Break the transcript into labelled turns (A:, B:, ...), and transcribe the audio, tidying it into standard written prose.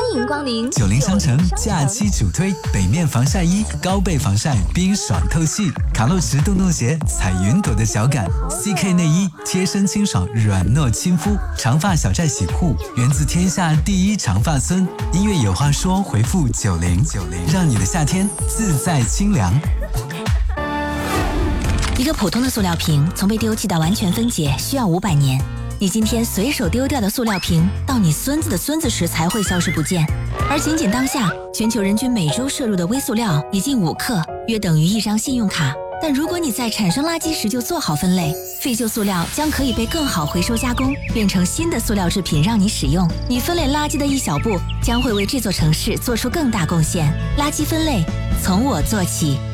A: 迎光临
B: 90商城假期主推北面防晒衣，高倍防晒，冰爽透气；卡洛驰洞洞鞋，踩云朵的小感；CK 内衣，贴身清爽，软糯亲肤；长发小寨洗护，源自天下第一长发村。音乐有话说，回复9090，让你的夏天自在清凉。
C: 一个普通的塑料瓶从被丢弃到完全分解需要500年，你今天随手丢掉的塑料瓶，到你孙子的孙子时才会消失不见。而仅当下，全球人均每周摄入的微塑料已近5克，约等于1张信用卡。但如果你在产生垃圾时就做好分类，废旧塑料将可以被更好回收加工，变成新的塑料制品让你使用。你分类垃圾的一小步，将会为这座城市做出更大贡献。垃圾分类，从我做起。